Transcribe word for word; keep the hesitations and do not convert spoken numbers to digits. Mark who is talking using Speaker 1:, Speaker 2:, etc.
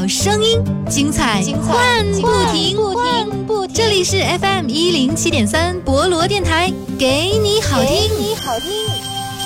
Speaker 1: 好声音，精彩换不停。这里是 F M 一零七点三博罗电台，给你好听。
Speaker 2: 给你好听。